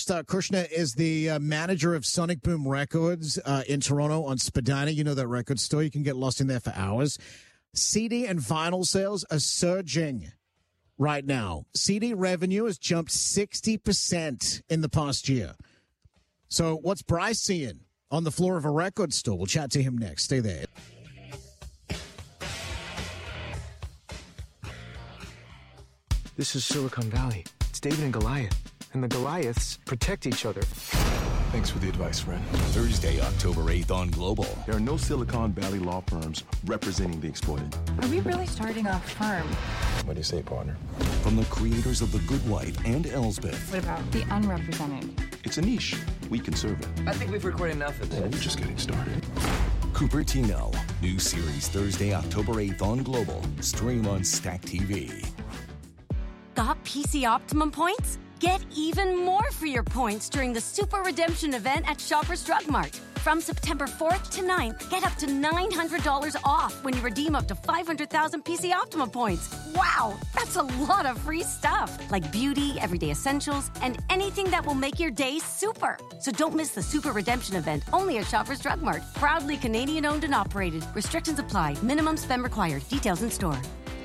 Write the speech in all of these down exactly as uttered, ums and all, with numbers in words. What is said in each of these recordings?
Bryce uh, Kushner is the uh, manager of Sonic Boom Records uh, in Toronto on Spadina. You know that record store. You can get lost in there for hours. C D and vinyl sales are surging right now. C D revenue has jumped sixty percent in the past year. So what's Bryce seeing on the floor of a record store? We'll chat to him next. Stay there. This is Silicon Valley. It's David and Goliath. And the Goliaths protect each other. Thanks for the advice, friend. Thursday, October eighth on Global. There are no Silicon Valley law firms representing the exploited. Are we really starting a firm? What do you say, partner? From the creators of The Good Wife and Elsbeth. What about the unrepresented? It's a niche. We can serve it. I think we've recorded enough of this. Well, we're just getting started. Cupertino. New series Thursday, October eighth on Global. Stream on Stack T V. Got P C Optimum points? Get even more for your points during the Super Redemption event at Shoppers Drug Mart. From September fourth to ninth, get up to nine hundred dollars off when you redeem up to five hundred thousand P C Optimum points. Wow, that's a lot of free stuff, like beauty, everyday essentials, and anything that will make your day super. So don't miss the Super Redemption event, only at Shoppers Drug Mart. Proudly Canadian-owned and operated. Restrictions apply. Minimum spend required. Details in store.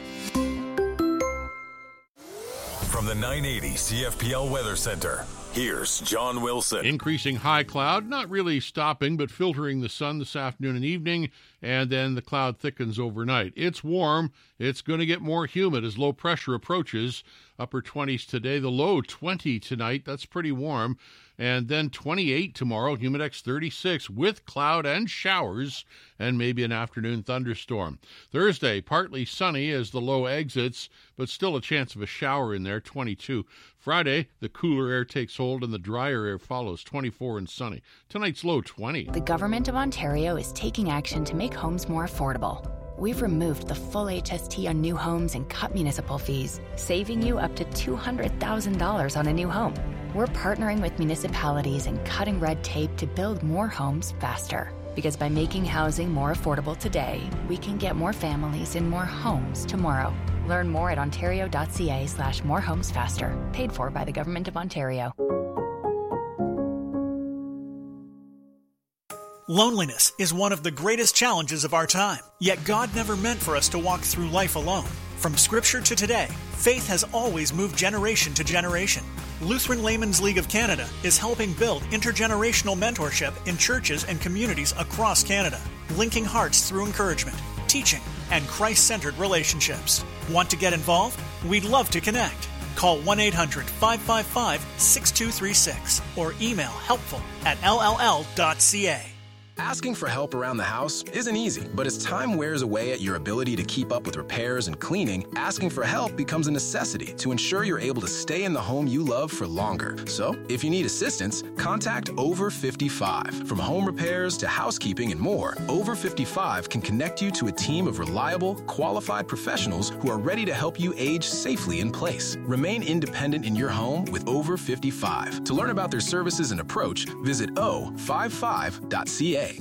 From the nine eighty C F P L Weather Center, here's John Wilson. Increasing high cloud, not really stopping, but filtering the sun this afternoon and evening, and then the cloud thickens overnight. It's warm. It's going to get more humid as low pressure approaches. Upper twenties today, the low twenty tonight. That's pretty warm. And then twenty-eight tomorrow, Humidex thirty-six with cloud and showers and maybe an afternoon thunderstorm. Thursday, partly sunny as the low exits, but still a chance of a shower in there, twenty-two. Friday, the cooler air takes hold and the drier air follows, twenty-four and sunny. Tonight's low twenty. The Government of Ontario is taking action to make homes more affordable. We've removed the full H S T on new homes and cut municipal fees, saving you up to two hundred thousand dollars on a new home. We're partnering with municipalities and cutting red tape to build more homes faster. Because by making housing more affordable today, we can get more families in more homes tomorrow. Learn more at ontario.ca slash more homes faster. Paid for by the Government of Ontario. Loneliness is one of the greatest challenges of our time. Yet God never meant for us to walk through life alone. From Scripture to today, faith has always moved generation to generation. Lutheran Laymen's League of Canada is helping build intergenerational mentorship in churches and communities across Canada, linking hearts through encouragement, teaching, and Christ-centered relationships. Want to get involved? We'd love to connect. Call one eight hundred five five five six two three six or email helpful at l l l dot c a. Asking for help around the house isn't easy, but as time wears away at your ability to keep up with repairs and cleaning, asking for help becomes a necessity to ensure you're able to stay in the home you love for longer. So, if you need assistance, contact Over fifty-five. From home repairs to housekeeping and more, Over fifty-five can connect you to a team of reliable, qualified professionals who are ready to help you age safely in place. Remain independent in your home with Over fifty-five. To learn about their services and approach, visit o fifty-five dot c a.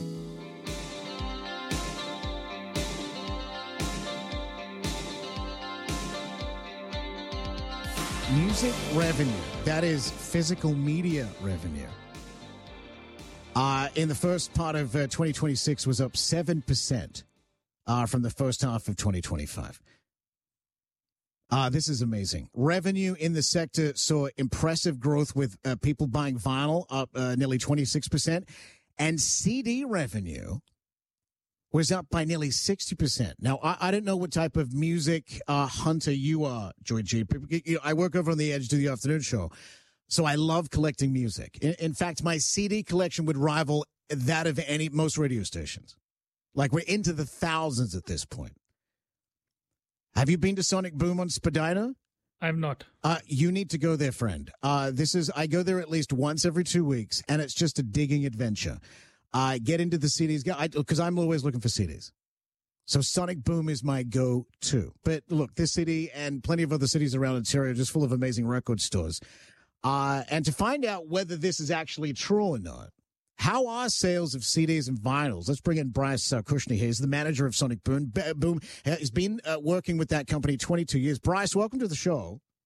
Music revenue, that is physical media revenue, uh, in the first part of uh, twenty twenty-six was up seven percent uh, from the first half of twenty twenty-five. Uh, this is amazing. Revenue in the sector saw impressive growth with uh, people buying vinyl up uh, nearly twenty-six percent, and C D revenue was up by nearly sixty percent. Now, I, I don't know what type of music uh, hunter you are, Joy G. You know, I work over on the Edge to the afternoon show, so I love collecting music. In, in fact, my C D collection would rival that of any most radio stations. Like, we're into the thousands at this point. Have you been to Sonic Boom on Spadina? I have not. Uh, you need to go there, friend. Uh, this is I go there at least once every two weeks, and it's just a digging adventure. Uh, get into the C Ds, because I'm always looking for C Ds. So Sonic Boom is my go-to. But look, this city and plenty of other cities around Ontario are just full of amazing record stores. Uh, and to find out whether this is actually true or not, how are sales of C Ds and vinyls? Let's bring in Bryce uh, Kushner here. He's the manager of Sonic Boom. Boom has been uh, working with that company twenty-two years. Bryce, welcome to the show.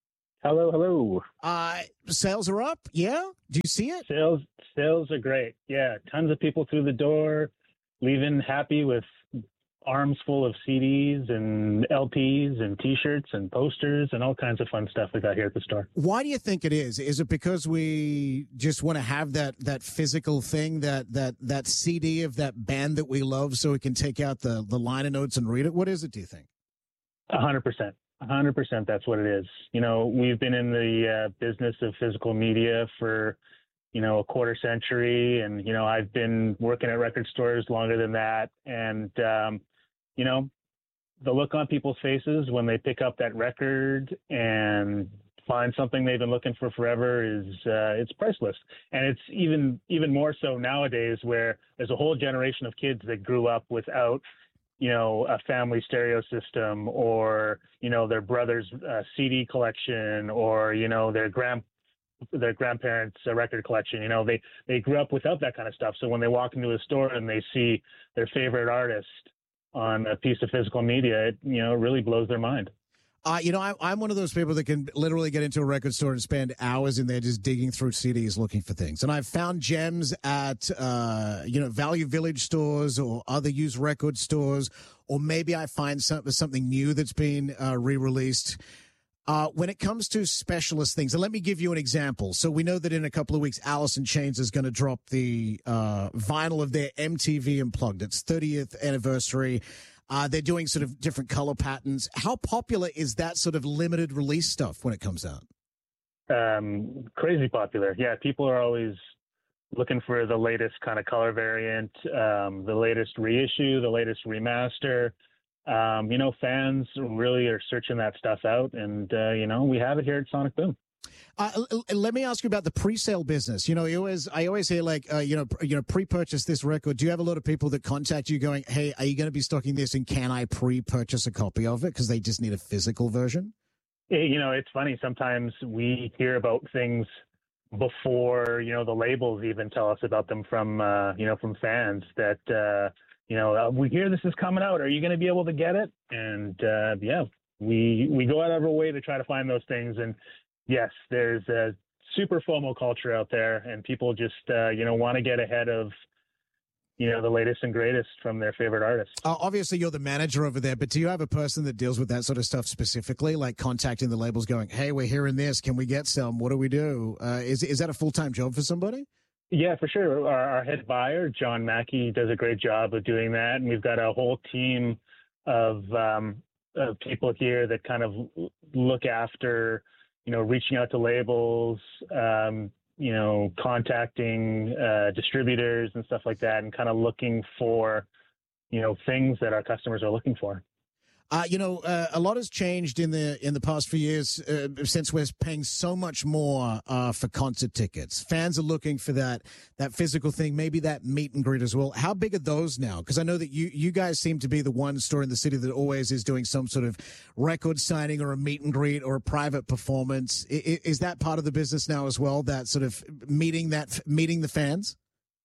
Hello, hello. Uh, sales are up. Yeah. Do you see it? Sales, sales are great. Yeah. Tons of people through the door, leaving happy with arms full of C Ds and L Ps and T-shirts and posters and all kinds of fun stuff we got here at the store. Why do you think it is? Is it because we just want to have that that physical thing, that that that C D of that band that we love, so we can take out the the liner notes and read it? What is it, do you think? A hundred percent. A hundred percent. That's what it is. You know, we've been in the uh, business of physical media for, you know, a quarter century. And, you know, I've been working at record stores longer than that. And, um, you know, the look on people's faces when they pick up that record and find something they've been looking for forever is, uh, it's priceless. And it's even, even more so nowadays, where there's a whole generation of kids that grew up without, you know, a family stereo system, or, you know, their brother's uh, C D collection, or, you know, their grand their grandparents' uh, record collection. You know, they, they grew up without that kind of stuff. So when they walk into a store and they see their favorite artist on a piece of physical media, it, you know, really blows their mind. Uh, you know, I, I'm one of those people that can literally get into a record store and spend hours in there just digging through C Ds looking for things. And I've found gems at, uh, you know, Value Village stores or other used record stores, or maybe I find some, something new that's been uh, re-released. Uh, when it comes to specialist things, and let me give you an example. So we know that in a couple of weeks, Alice in Chains is going to drop the uh, vinyl of their M T V Unplugged. It's thirtieth anniversary. Uh, they're doing sort of different color patterns. How popular is that sort of limited release stuff when it comes out? Um, crazy popular. Yeah, people are always looking for the latest kind of color variant, um, the latest reissue, the latest remaster. Um, you know, fans really are searching that stuff out, and, uh, you know, we have it here at Sonic Boom. Uh, let me ask you about the pre-sale business. You know, you always, I always hear like, uh, you know, you know, pre-purchase this record. Do you have a lot of people that contact you going, hey, are you going to be stocking this, and can I pre-purchase a copy of it because they just need a physical version? You know, it's funny. Sometimes we hear about things before, you know, the labels even tell us about them from, uh, you know, from fans that, uh, you know, uh, we hear this is coming out. Are you going to be able to get it? And, uh, yeah, we, we go out of our way to try to find those things. And yes, there's a super FOMO culture out there, and people just, uh, you know, want to get ahead of, you know, the latest and greatest from their favorite artists. Uh, obviously, you're the manager over there, but do you have a person that deals with that sort of stuff specifically, like contacting the labels going, hey, we're hearing this. Can we get some? What do we do? Uh, is, is that a full-time job for somebody? Yeah, for sure. Our, our head buyer, John Mackey, does a great job of doing that. And we've got a whole team of, um, of people here that kind of look after, you know, reaching out to labels, um, you know, contacting uh, distributors and stuff like that, and kind of looking for, you know, things that our customers are looking for. Uh, you know, uh, a lot has changed in the in the past few years uh, since we're paying so much more uh, for concert tickets. Fans are looking for that that physical thing, maybe that meet and greet as well. How big are those now? Because I know that you you guys seem to be the one store in the city that always is doing some sort of record signing or a meet and greet or a private performance. Is, is that part of the business now as well? That sort of meeting that meeting the fans?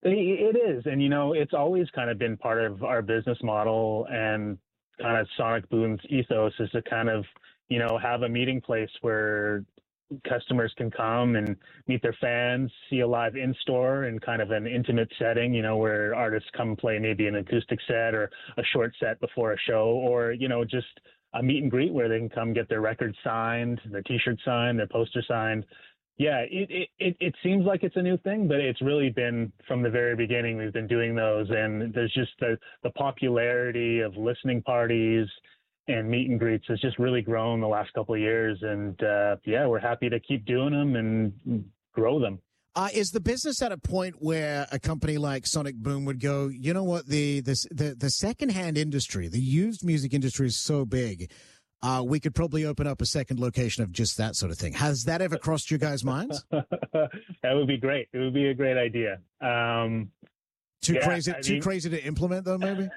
It is, and you know, it's always kind of been part of our business model and kind of Sonic Boom's ethos is to kind of, you know, have a meeting place where customers can come and meet their fans, see a live in-store in kind of an intimate setting, you know, where artists come play maybe an acoustic set or a short set before a show, or, you know, just a meet and greet where they can come get their record signed, their T-shirt signed, their poster signed. Yeah, it, it, it seems like it's a new thing, but it's really been from the very beginning. We've been doing those, and there's just the, the popularity of listening parties and meet and greets has just really grown the last couple of years. And uh, yeah, we're happy to keep doing them and grow them. Uh, is the business at a point where a company like Sonic Boom would go, you know what, the the the, the secondhand industry, the used music industry is so big, Uh, we could probably open up a second location of just that sort of thing. Has that ever crossed your guys' minds? That would be great. It would be a great idea. Um, too yeah, crazy, I too mean, crazy to implement, though. Maybe.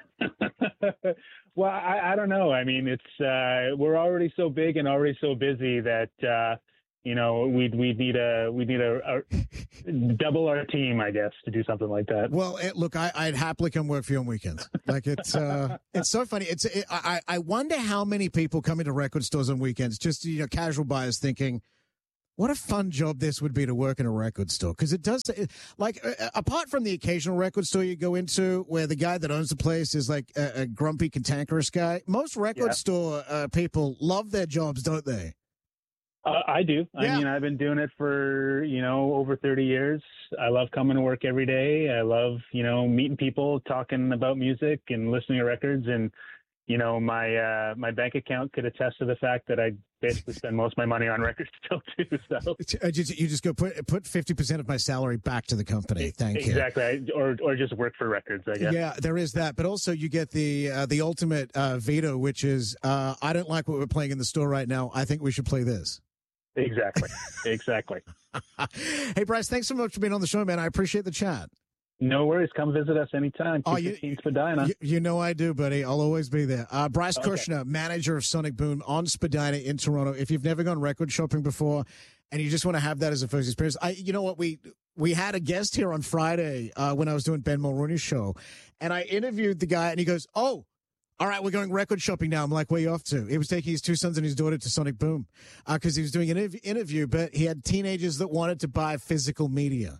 Well, I, I don't know. I mean, it's uh, we're already so big and already so busy that uh, you know we we need a we need a, a double our team, I guess, to do something like that. Well, it, look, I, I'd happily come work for you on weekends. Like it's uh, it's so funny. It's it, I I wonder how many people come into record stores on weekends, just you know, casual buyers thinking, What a fun job this would be to work in a record store, because it does, like, uh, apart from the occasional record store you go into where the guy that owns the place is like a, a grumpy, cantankerous guy, most record yeah. store uh, people love their jobs, don't they? Uh, I do. Yeah. I mean, I've been doing it for, you know, over thirty years. I love coming to work every day. I love, you know, meeting people, talking about music and listening to records. And, you know, my uh, my bank account could attest to the fact that I basically spend most of my money on records still too. So you just go put put fifty percent of my salary back to the company. Thank exactly. you. Exactly, or or just work for records, I guess. Yeah, there is that, but also you get the uh, the ultimate uh, veto, which is uh, I don't like what we're playing in the store right now. I think we should play this. Exactly. Exactly. Hey, Bryce, thanks so much for being on the show, man. I appreciate the chat. No worries. Come visit us anytime. Oh, you, Spadina. You, you know I do, buddy. I'll always be there. Uh, Bryce okay. Kushner, manager of Sonic Boom on Spadina in Toronto. If you've never gone record shopping before and you just want to have that as a first experience, I, you know what? We we had a guest here on Friday uh, when I was doing Ben Mulrooney's show, and I interviewed the guy, and he goes, oh, all right, we're going record shopping now. I'm like, where are you off to? He was taking his two sons and his daughter to Sonic Boom because uh, he was doing an interv- interview, but he had teenagers that wanted to buy physical media.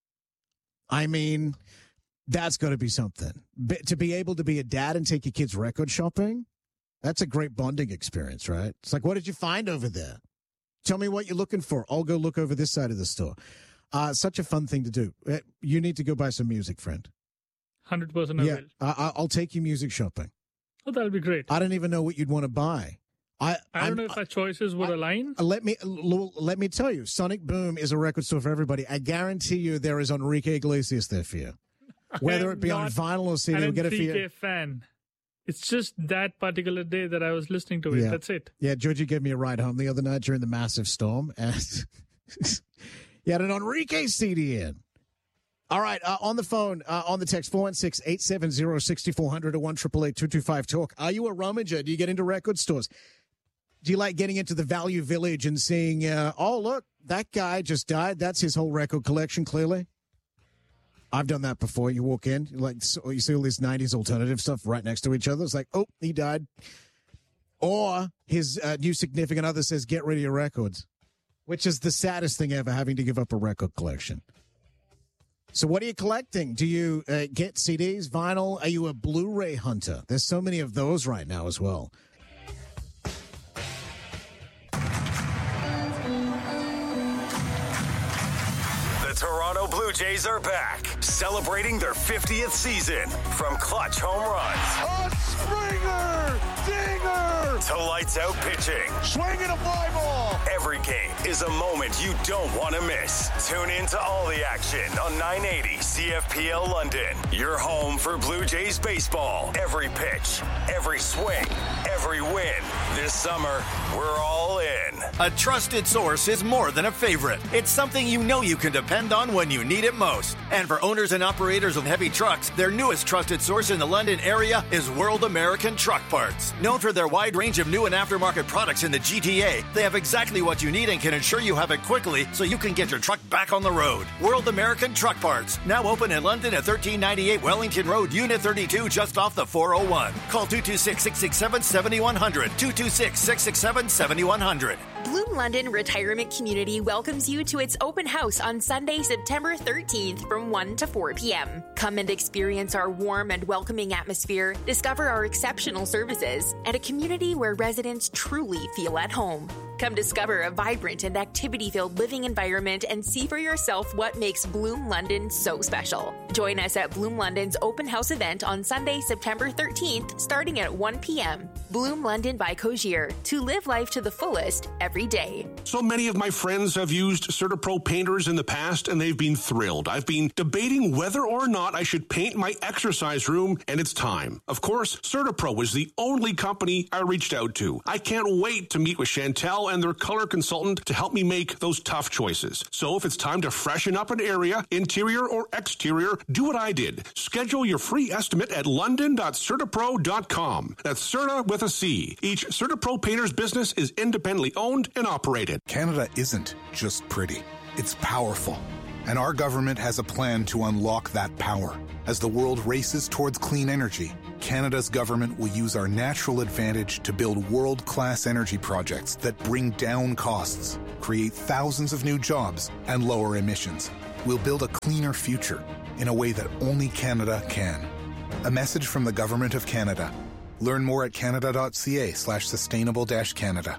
I mean, that's got to be something. But to be able to be a dad and take your kids record shopping, that's a great bonding experience, right? It's like, what did you find over there? Tell me what you're looking for. I'll go look over this side of the store. Uh, such a fun thing to do. You need to go buy some music, friend. one hundred percent I yeah, will. I- I'll take you music shopping. Oh, that'll be great. I don't even know what you'd want to buy. I I don't I'm, know if our choices would I, align. Let me let me tell you, Sonic Boom is a record store for everybody. I guarantee you, there is Enrique Iglesias there for you, whether it be on vinyl or C D. We'll get it for you. I'm a fan. It's just that particular day that I was listening to it. Yeah. That's it. Yeah, Georgie gave me a ride home the other night during the massive storm, and he had an Enrique C D in. All right, uh, on the phone, uh, on the text, four one six, eight seven zero, six four zero zero or one eight eight eight, two two five, talk. Are you a rummager? Do you get into record stores? Do you like getting into the Value Village and seeing, uh, oh, look, that guy just died. That's his whole record collection, clearly. I've done that before. You walk in, like so you see all this nineties alternative stuff right next to each other. It's like, oh, he died. Or his uh, new significant other says, get rid of your records, which is the saddest thing ever, having to give up a record collection. So what are you collecting? Do you uh, get C Ds, vinyl? Are you a Blu-ray hunter? There's so many of those right now as well. The Toronto Blue Jays are back, celebrating their fiftieth season. From clutch home runs. A Springer! Dinger! To lights out pitching. Swinging a fly ball! Every game is a moment you don't want to miss. Tune in to all the action on nine eighty C F P L London. Your home for Blue Jays baseball. Every pitch, every swing, every win. This summer, we're all in. A trusted source is more than a favorite. It's something you know you can depend on when you need it most. And for owners and operators of heavy trucks, their newest trusted source in the London area is World American Truck Parts. Known for their wide range of new and aftermarket products in the G T A, they have exactly what you need and can ensure you have it quickly so you can get your truck back on the road. World American Truck Parts, now open in London at thirteen ninety-eight Wellington Road, Unit thirty-two, just off the four oh one. Call two two six, six six seven, seven one zero zero, two two six, six six seven, seven one zero zero. Bloom London Retirement Community welcomes you to its open house on Sunday, September thirteenth from one to four p.m. Come and experience our warm and welcoming atmosphere, discover our exceptional services, and a community where residents truly feel at home. Come discover a vibrant and activity-filled living environment and see for yourself what makes Bloom London so special. Join us at Bloom London's open house event on Sunday, September thirteenth, starting at one p.m. Bloom London by Cogier, to live life to the fullest every day. So many of my friends have used CertaPro painters in the past, and they've been thrilled. I've been debating whether or not I should paint my exercise room, and it's time. Of course, CertaPro is the only company I reached out to. I can't wait to meet with Chantel and their color consultant to help me make those tough choices. So if it's time to freshen up an area, interior or exterior, do what I did. Schedule your free estimate at london dot certapro dot com. That's Certa with a C. Each CertaPro painter's business is independently owned and operated. Canada isn't just pretty. It's powerful. And our government has a plan to unlock that power. As the world races towards clean energy, Canada's government will use our natural advantage to build world-class energy projects that bring down costs. create thousands of new jobs, and lower emissions. We'll build a cleaner future in a way that only Canada can. A message from the Government of Canada. Learn more at canada.ca slash sustainable dash Canada.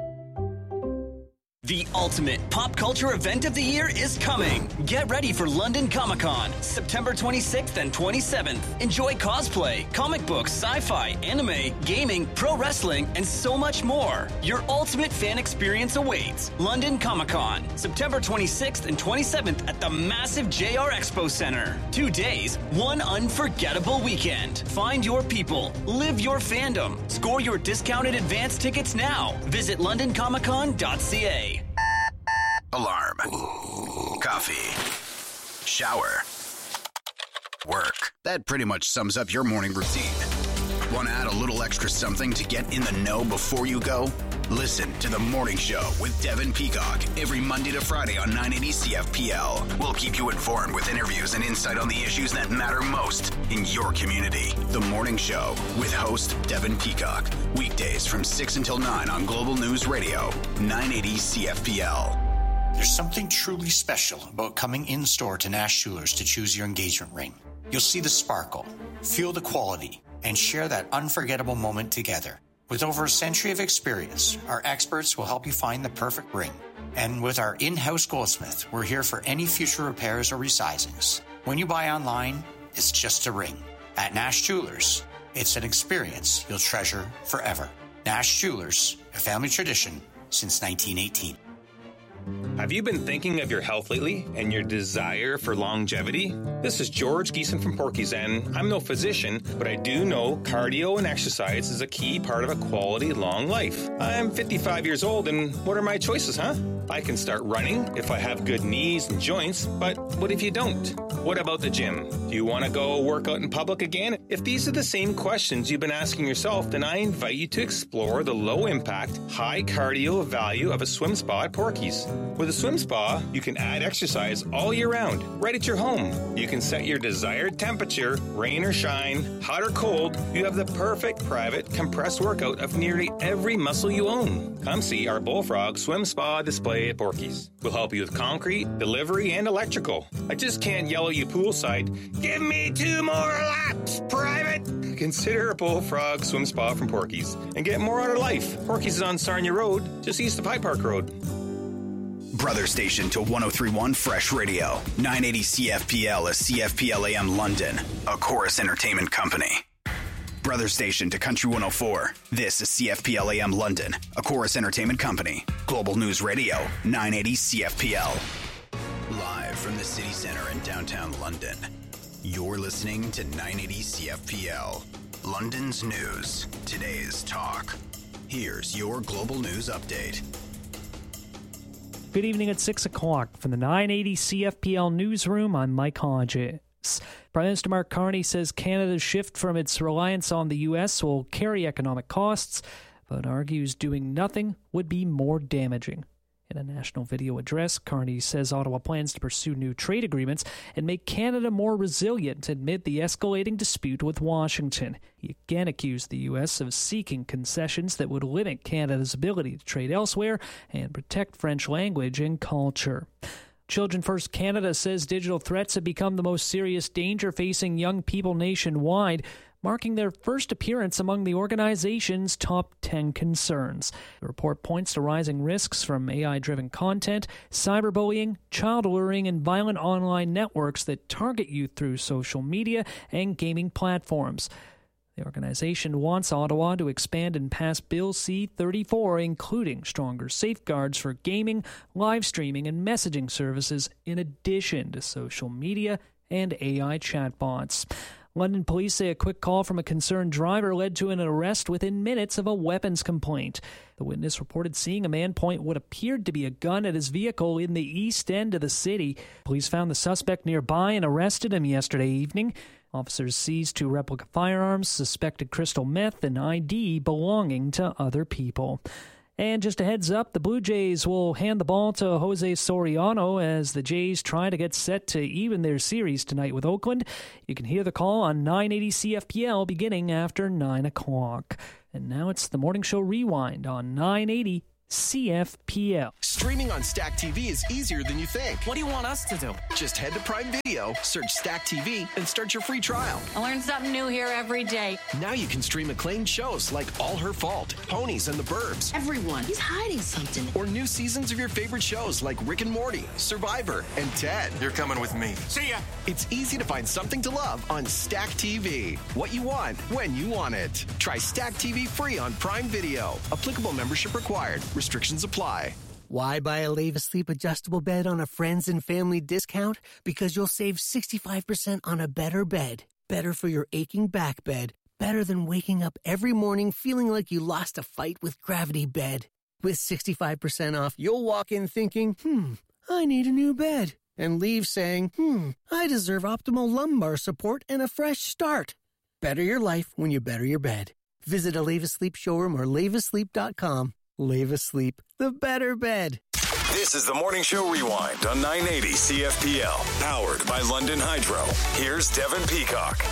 The ultimate pop culture event of the year is coming. Get ready for London Comic Con, September twenty-sixth and twenty-seventh. Enjoy cosplay, comic books, sci-fi, anime, gaming, pro wrestling, and so much more. Your ultimate fan experience awaits. London Comic Con, September twenty-sixth and twenty-seventh at the massive J R Expo Center. Two days, one unforgettable weekend. Find your people, live your fandom. Score your discounted advance tickets now. Visit london comic con dot c a. Alarm. Coffee. Shower. Work. That pretty much sums up your morning routine. Want to add a little extra something to get in the know before you go? Listen to The Morning Show with Devin Peacock every Monday to Friday on nine eighty C F P L. We'll keep you informed with interviews and insight on the issues that matter most in your community. The Morning Show with host Devin Peacock. Weekdays from six until nine on Global News Radio, nine eighty C F P L. There's something truly special about coming in-store to Nash Jewelers to choose your engagement ring. You'll see the sparkle, feel the quality, and share that unforgettable moment together. With over a century of experience, our experts will help you find the perfect ring. And with our in-house goldsmith, we're here for any future repairs or resizings. When you buy online, it's just a ring. At Nash Jewelers, it's an experience you'll treasure forever. Nash Jewelers, a family tradition since nineteen eighteen. Have you been thinking of your health lately and your desire for longevity? This is George Geeson from Porky's, and I'm no physician, but I do know cardio and exercise is a key part of a quality long life. I'm fifty-five years old, and what are my choices, huh? I can start running if I have good knees and joints, but what if you don't? What about the gym? Do you want to go work out in public again? If these are the same questions you've been asking yourself, then I invite you to explore the low-impact, high-cardio value of a swim spa at Porky's. With a swim spa, you can add exercise all year round, right at your home. You can set your desired temperature, rain or shine, hot or cold. You have the perfect private compressed workout of nearly every muscle you own. Come see our Bullfrog Swim Spa display at Porky's. We'll help you with concrete, delivery, and electrical. I just can't yell at you poolside, give me two more laps, private! Consider a Bullfrog Swim Spa from Porky's and get more out of life. Porky's is on Sarnia Road, just east of High Park Road. Brother station to one oh three point one Fresh Radio. nine eighty C F P L is C F P L A M London, a Chorus Entertainment company. Brother station to Country one oh four. This is C F P L A M London, a Chorus Entertainment company. Global News Radio, nine eighty C F P L. Live from the city center in downtown London. You're listening to nine eighty C F P L. London's news, today's talk. Here's your Global News Update. Good evening at six o'clock from the nine eighty C F P L newsroom. I'm Mike Hodges. Prime Minister Mark Carney says Canada's shift from its reliance on the U S will carry economic costs, but argues doing nothing would be more damaging. In a national video address, Carney says Ottawa plans to pursue new trade agreements and make Canada more resilient amid the escalating dispute with Washington. He again accused the U S of seeking concessions that would limit Canada's ability to trade elsewhere and protect French language and culture. Children First Canada says digital threats have become the most serious danger facing young people nationwide, marking their first appearance among the organization's top ten concerns. The report points to rising risks from A I-driven content, cyberbullying, child alluring, and violent online networks that target youth through social media and gaming platforms. The organization wants Ottawa to expand and pass Bill C thirty-four, including stronger safeguards for gaming, live streaming, and messaging services, in addition to social media and A I chatbots. London police say a quick call from a concerned driver led to an arrest within minutes of a weapons complaint. The witness reported seeing a man point what appeared to be a gun at his vehicle in the east end of the city. Police found the suspect nearby and arrested him yesterday evening. Officers seized two replica firearms, suspected crystal meth, and I D belonging to other people. And just a heads up, the Blue Jays will hand the ball to Jose Soriano as the Jays try to get set to even their series tonight with Oakland. You can hear the call on nine eighty C F P L beginning after nine o'clock. And now it's the Morning Show Rewind on nine eighty C F P L. Streaming on Stack T V is easier than you think. What do you want us to do? Just head to Prime Video, search Stack T V, and start your free trial. I learn something new here every day. Now you can stream acclaimed shows like All Her Fault, Ponies and the Burbs. Everyone, he's hiding something. Or new seasons of your favorite shows like Rick and Morty, Survivor, and Ted. You're coming with me. See ya! It's easy to find something to love on Stack T V. What you want, when you want it. Try Stack T V free on Prime Video. Applicable membership required. Restrictions apply. Why buy a Leva Sleep adjustable bed on a friends and family discount? Because you'll save sixty-five percent on a better bed. Better for your aching back bed. Better than waking up every morning feeling like you lost a fight with Gravity Bed. With sixty-five percent off, you'll walk in thinking, hmm, I need a new bed. And leave saying, hmm, I deserve optimal lumbar support and a fresh start. Better your life when you better your bed. Visit a Leva Sleep showroom or leva sleep dot com. Leva Sleep, the better bed. This is the Morning Show Rewind on nine eighty C F P L, powered by London Hydro. Here's Devin Peacock.